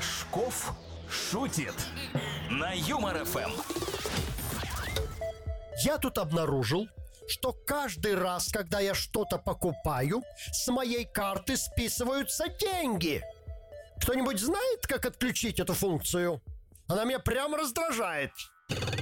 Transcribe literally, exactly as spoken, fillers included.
Рожков шутит на Юмор ФМ. Я тут обнаружил, что каждый раз, когда я что-то покупаю, с моей карты списываются деньги. Кто-нибудь знает, как отключить эту функцию? Она меня прямо раздражает.